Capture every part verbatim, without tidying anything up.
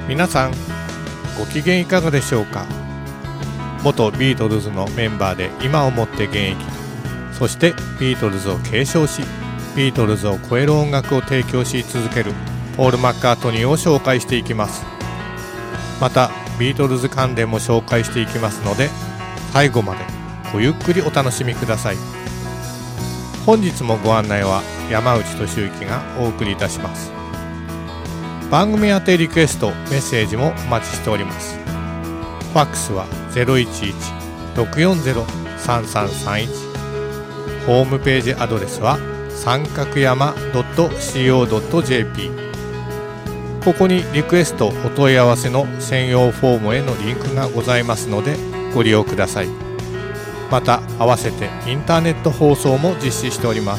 皆さんご機嫌いかがでしょうか。元ビートルズのメンバーで今をもって現役、そしてビートルズを継承しビートルズを超える音楽を提供し続けるポール・マッカートニーを紹介していきます。またビートルズ関連も紹介していきますので、最後までごゆっくりお楽しみください。本日もご案内は山内俊之がお送りいたします。番組宛てリクエストメッセージもお待ちしております。ファックスは ゼロいちいち ろくよんゼロ さんさんさんいち、 ホームページアドレスは三角山 ドットシーオードットジェーピー、 ここにリクエストお問い合わせの専用フォームへのリンクがございますのでご利用ください。また合わせてインターネット放送も実施しております。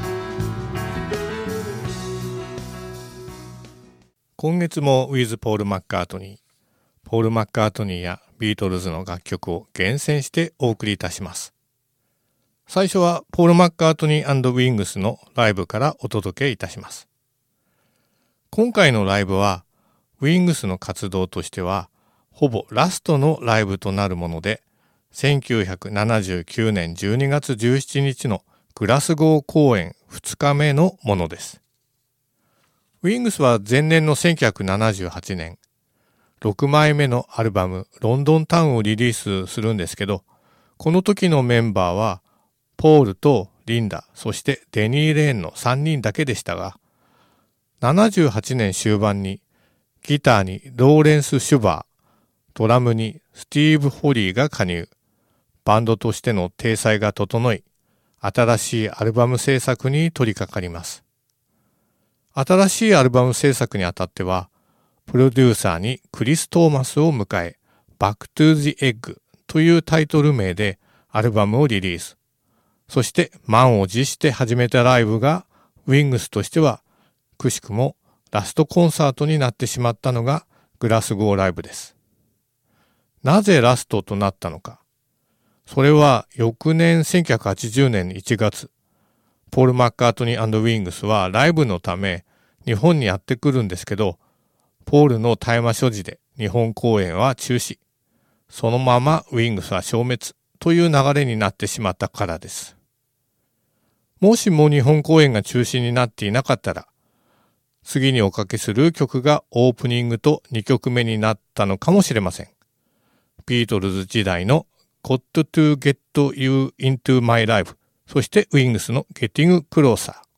今月も with ポール・マッカートニー、ポール・マッカートニーやビートルズの楽曲を厳選してお送りいたします。最初はポール・マッカートニー&ウィングスのライブからお届けいたします。今回のライブはウィングスの活動としてはほぼラストのライブとなるもので、せんきゅうひゃくななじゅうきゅうねんじゅうにがつじゅうしちにちのグラスゴー公演ふつかめのものです。ウィングスは前年のせんきゅうひゃくななじゅうはちねん、ろくまいめのアルバムロンドンタウンをリリースするんですけど、この時のメンバーはポールとリンダ、そしてデニー・レーンのさんにんだけでしたが、ななじゅうはちねん終盤にギターにローレンス・シュバー、ドラムにスティーブ・ホリーが加入、バンドとしての体裁が整い、新しいアルバム制作に取り掛かります。新しいアルバム制作にあたっては、プロデューサーにクリス・トーマスを迎え、バック・トゥ・ジ・エッグというタイトル名でアルバムをリリース。そして満を持して始めたライブが、ウィングスとしては、くしくもラストコンサートになってしまったのがグラスゴーライブです。なぜラストとなったのか。それは翌年せんきゅうひゃくはちじゅうねんいちがつ、ポール・マッカートニー&ウィングスはライブのため日本にやってくるんですけど、ポールの大麻所持で日本公演は中止。そのままウィングスは消滅という流れになってしまったからです。もしも日本公演が中止になっていなかったら、次におかけする曲がオープニングとにきょくめになったのかもしれません。ビートルズ時代の Got to Get You Into My Life、そしてウィングスの Getting Closer。